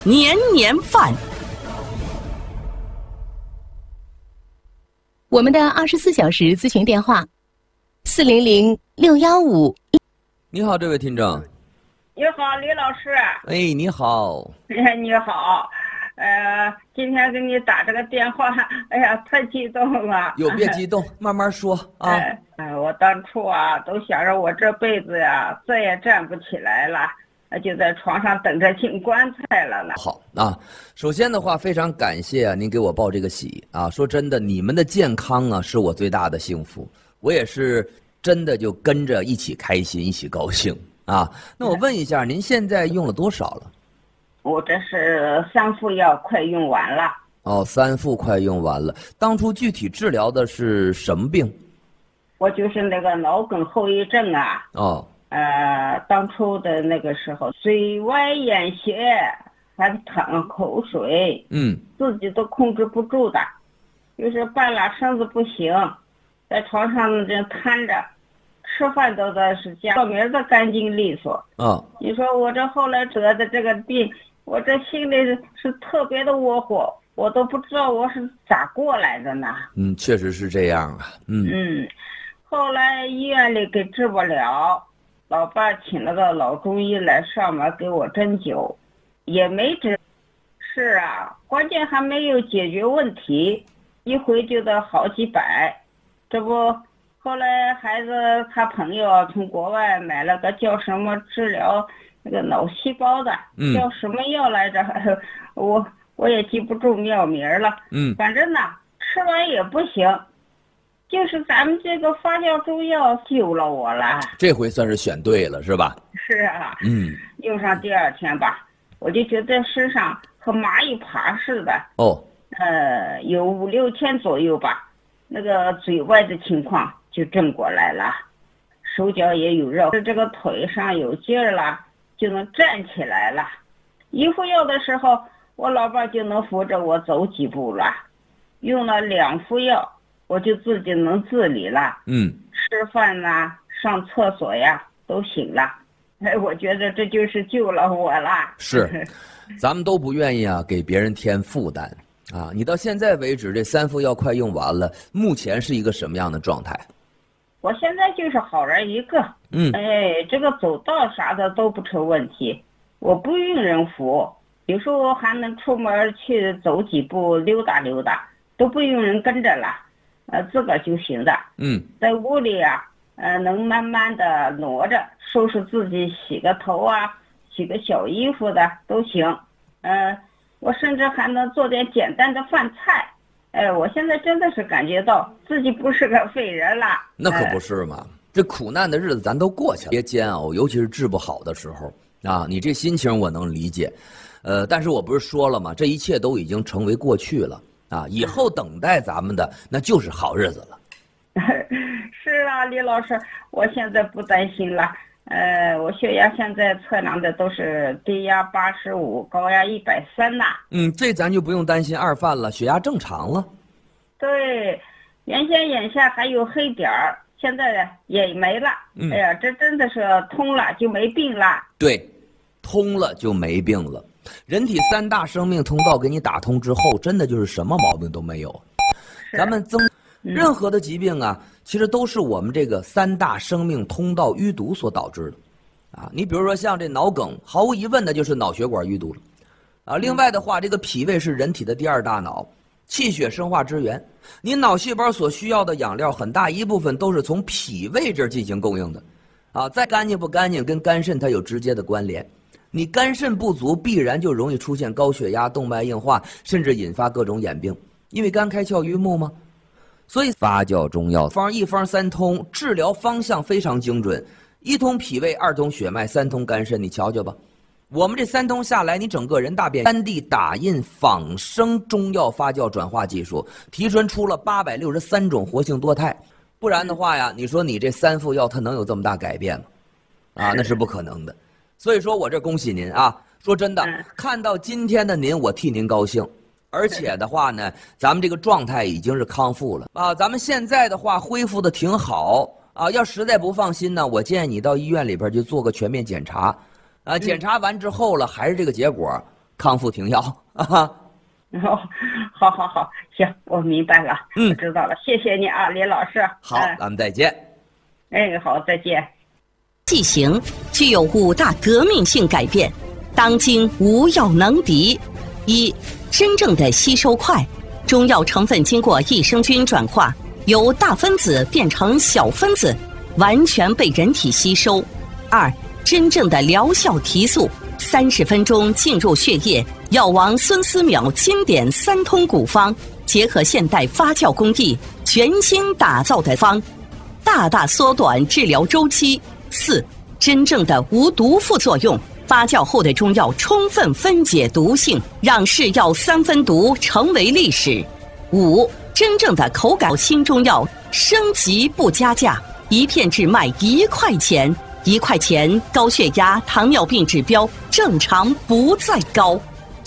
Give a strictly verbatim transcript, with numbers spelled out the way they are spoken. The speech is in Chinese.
年年饭。 我们的二十四小时咨询电话：四零零六幺五。 你好，这位听众。 你好，李老师。 哎，你好。 哎，你好。呃，今天给你打这个电话，哎呀，太激动了。 有别激动，慢慢说啊。 哎、呃，我当初啊，都想着我这辈子呀，再也站不起来了，就在床上等着进棺材了呢。 好啊，首先的话，非常感谢啊，您给我报这个喜啊。说真的，你们的健康啊，是我最大的幸福，我也是真的就跟着一起开心，一起高兴啊。那我问一下，您现在用了多少了？ 我这是三副药快用完了。 哦，三副快用完了。当初具体治疗的是什么病？ 我就是那个脑梗后遗症啊。 哦。 呃，当初的那个时候，嘴歪眼斜，还淌口水， 嗯， 自己都控制不住的，就是半拉身子不行，在床上这瘫着，吃饭都得是叫名的干净利索。 啊、哦， 你说我这后来得的这个病，我这心里是特别的窝火，我都不知道我是咋过来的呢。 嗯，确实是这样啊。嗯嗯，后来医院里给治不了。老爸请了个老中医来上门给我针灸，也没治。是啊，关键还没有解决问题，一回就得好几百。这不，后来孩子他朋友从国外买了个叫什么治疗那个脑细胞的， 嗯、 叫什么药来着？我我也记不住药名了。 嗯， 反正呢，吃完也不行。就是咱们这个发酵中药救了我了， 这回算是选对了，是吧？ 是啊， 嗯， 用上第二天吧，我就觉得身上和蚂蚁爬似的。 哦， 呃，有五六天左右吧，那个嘴歪的情况就正过来了，手脚也有肉，这个腿上有劲儿了，就能站起来了。一副药的时候，我老伴就能扶着我走几步了，用了两副药。我就自己能自理了， 嗯， 吃饭呐、上厕所呀都行了，哎，我觉得这就是救了我了。 是，咱们都不愿意啊给别人添负担啊。你到现在为止这三副药快用完了，目前是一个什么样的状态？ 我现在就是好人一个， 嗯， 哎，这个走道啥的都不成问题，我不用人扶，有时候还能出门去走几步溜达溜达，都不用人跟着了。呃，自个儿就行的。 嗯， 在屋里啊，呃，能慢慢的挪着，收拾自己，洗个头啊，洗个小衣服的都行。呃，我甚至还能做点简单的饭菜。哎、呃，我现在真的是感觉到自己不是个废人了。 那可不是嘛，呃、这苦难的日子咱都过去了，别煎熬，尤其是治不好的时候啊，你这心情我能理解。呃，但是我不是说了吗？这一切都已经成为过去了。啊，以后等待咱们的那就是好日子了。 是啊，李老师，我现在不担心了。呃，我血压现在测量的都是低压八十五，高压一百三呐。 嗯，这咱就不用担心二犯了，血压正常了。 对，原先眼下还有黑点儿，现在也没了。 嗯、 哎呀，这真的是通了就没病了。 对，通了就没病了。人体三大生命通道给你打通之后，真的就是什么毛病都没有。咱们增任何的疾病啊，嗯、其实都是我们这个三大生命通道淤堵所导致的。啊，你比如说像这脑梗，毫无疑问的就是脑血管淤堵了。啊，另外的话，这个脾胃是人体的第二大脑，气血生化之源。你脑细胞所需要的养料很大一部分都是从脾胃这儿进行供应的。啊，再干净不干净跟肝肾它有直接的关联。你肝肾不足，必然就容易出现高血压、动脉硬化，甚至引发各种眼病。因为肝开窍于目嘛，所以发酵中药方一方三通，治疗方向非常精准，一通脾胃，二通血脉，三通肝肾。你瞧瞧吧，我们这三通下来，你整个人大便三 D 打印仿生中药发酵转化技术，提纯出了八百六十三种活性多肽。不然的话呀，你说你这三副药它能有这么大改变吗？啊，那是不可能的。所以说我这恭喜您啊！说真的，看到今天的您，我替您高兴。而且的话呢，咱们这个状态已经是康复了啊。咱们现在的话恢复的挺好啊。要实在不放心呢，我建议你到医院里边去做个全面检查，啊，检查完之后了还是这个结果， 康复停药啊。 哦，好好好，行，我明白了， 嗯， 我知道了，谢谢你啊，李老师。 好，嗯、咱们再见。 哎，好，再见。 剂型具有五大革命性改变，当今无药能敌。一、真正的吸收快，中药成分经过益生菌转化，由大分子变成小分子，完全被人体吸收。二、真正的疗效提速，三十分钟进入血液。药王孙思邈经典三通古方，结合现代发酵工艺，全新打造的方，大大缩短治疗周期。四、真正的无毒副作用，发酵后的中药充分分解毒性，让是药三分毒成为历史。五、真正的口感新中药，升级不加价，一片只卖一块钱，一块钱高血压、糖尿病指标正常不再高。